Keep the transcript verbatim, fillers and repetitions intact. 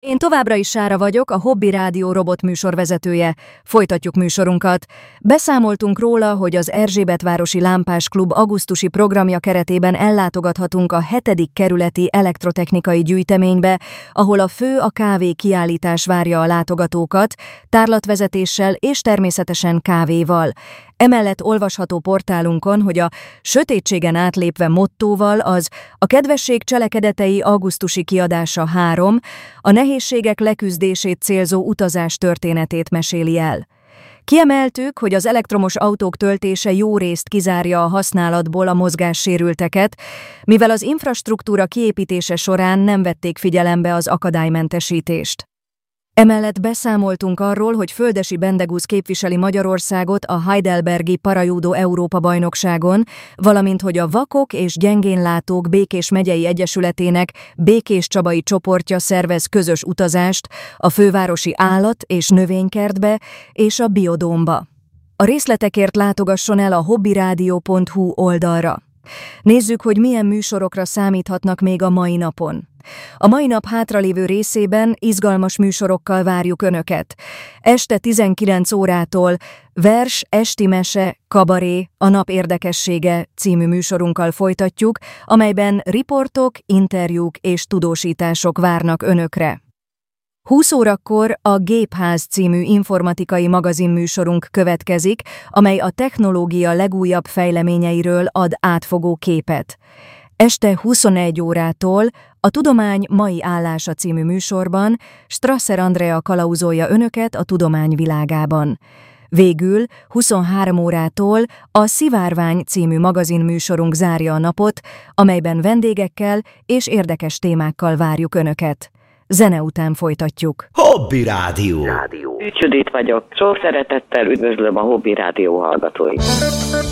Én továbbra is Sára vagyok, a Hobby Rádió robot műsorvezetője. Folytatjuk műsorunkat. Beszámoltunk róla, hogy az Erzsébetvárosi Lámpás Klub augusztusi programja keretében ellátogathatunk a hetedik kerületi elektrotechnikai gyűjteménybe, ahol a Fő a kávé kiállítás várja a látogatókat, tárlatvezetéssel és természetesen kávéval. Emellett olvasható portálunkon, hogy a Sötétségen átlépve mottóval az A kedvesség cselekedetei augusztusi kiadása három, a nehézségek leküzdését célzó utazás történetét meséli el. Kiemeltük, hogy az elektromos autók töltése jó részt kizárja a használatból a mozgássérülteket, mivel az infrastruktúra kiépítése során nem vették figyelembe az akadálymentesítést. Emellett beszámoltunk arról, hogy Földesi Bendegúz képviseli Magyarországot a Heidelbergi Parajúdó Európa-bajnokságon, valamint hogy a Vakok és Gyengénlátók Békés megyei egyesületének Békés Csabai csoportja szervez közös utazást a fővárosi állat- és növénykertbe és a Biodómba. A részletekért látogasson el a hobbyradio pont hu oldalra. Nézzük, hogy milyen műsorokra számíthatnak még a mai napon. A mai nap hátralévő részében izgalmas műsorokkal várjuk Önöket. Este tizenkilenc órától Vers, esti mese, kabaré, a nap érdekessége című műsorunkkal folytatjuk, amelyben riportok, interjúk és tudósítások várnak Önökre. húsz órakor a Gépház című informatikai magazinműsorunk következik, amely a technológia legújabb fejleményeiről ad átfogó képet. Este huszonegy órától a Tudomány mai állása című műsorban Strasser Andrea kalauzolja Önöket a tudomány világában. Végül huszonhárom órától a Szivárvány című magazinműsorunk zárja a napot, amelyben vendégekkel és érdekes témákkal várjuk Önöket. Zene után folytatjuk. Hobby Rádió. Rádió. Ügy Judit vagyok. Sok szeretettel üdvözlöm a Hobby Rádió hallgatóit.